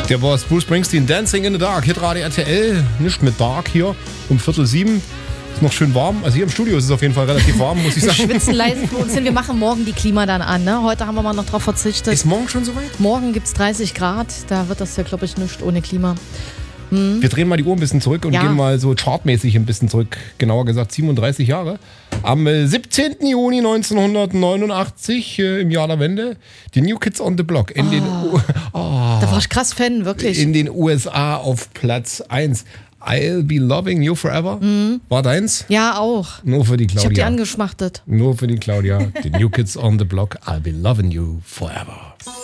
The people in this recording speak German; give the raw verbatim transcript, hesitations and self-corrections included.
Der war Bruce Springsteen, Dancing in the Dark, Hitradio R T L, nicht mit Dark hier, um Viertel sieben. Ist noch schön warm, also hier im Studio ist es auf jeden Fall relativ warm, muss ich Wir sagen. schwitzen leise vor uns hin, wir machen morgen die Klima dann an, ne? Heute haben wir mal noch drauf verzichtet. Ist morgen schon soweit? Morgen gibt es dreißig Grad, da wird das ja, glaube ich, nicht ohne Klima. Hm. Wir drehen mal die Uhr ein bisschen zurück und Ja. gehen mal so chartmäßig ein bisschen zurück, genauer gesagt siebenunddreißig Jahre. Am äh, siebzehnten Juni neunzehnhundertneunundachtzig, äh, im Jahr der Wende, die New Kids on the Block in, Oh. den, U- oh, Da war ich krass Fan, wirklich. in den U S A auf Platz eins. I'll be loving you forever. War deins? Ja, auch. Nur für die Ich habe die Claudia. angeschmachtet. Nur für die Claudia. Die New Kids on the Block. I'll be loving you forever.